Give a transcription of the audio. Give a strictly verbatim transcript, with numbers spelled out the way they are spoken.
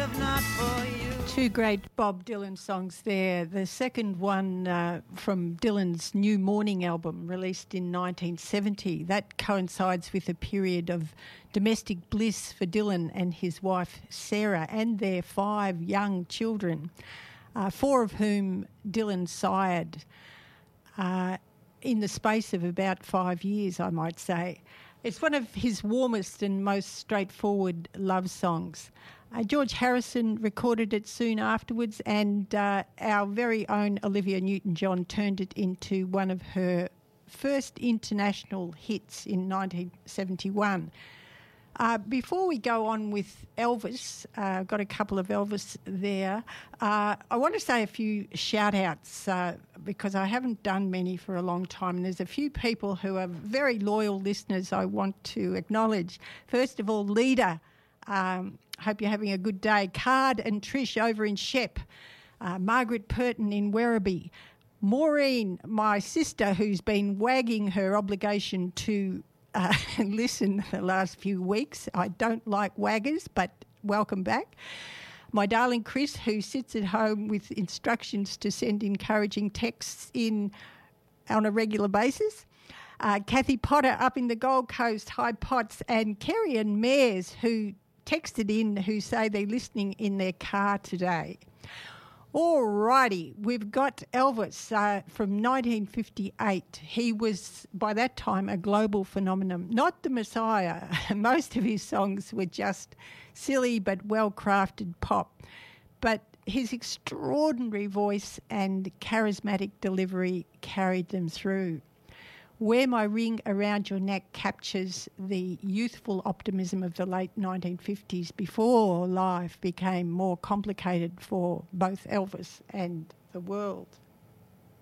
if not for you. Two great Bob Dylan songs there. The second one uh, from Dylan's New Morning album, released in nineteen seventy. That coincides with a period of domestic bliss for Dylan and his wife Sarah and their five young children, uh, four of whom Dylan sired uh, in the space of about five years, I might say. It's one of his warmest and most straightforward love songs. Uh, George Harrison recorded it soon afterwards, and uh, our very own Olivia Newton-John turned it into one of her first international hits in nineteen seventy-one. Uh, before we go on with Elvis, uh, I've got a couple of Elvis there. Uh, I want to say a few shout-outs uh, because I haven't done many for a long time, and there's a few people who are very loyal listeners I want to acknowledge. First of all, Leda. Um, hope you're having a good day. Card and Trish over in Shep. Uh, Margaret Purton in Werribee. Maureen, my sister, who's been wagging her obligation to uh, listen the last few weeks. I don't like waggers, but welcome back. My darling Chris, who sits at home with instructions to send encouraging texts in on a regular basis. Uh, Kathy Potter up in the Gold Coast, High Pots, and Kerry and Mares, who texted in, who say they're listening in their car today. All righty, we've got Elvis uh, from nineteen fifty-eight. He was, by that time, a global phenomenon, not the Messiah. Most of his songs were just silly but well-crafted pop. But his extraordinary voice and charismatic delivery carried them through. Wear My Ring Around Your Neck captures the youthful optimism of the late nineteen fifties before life became more complicated for both Elvis and the world.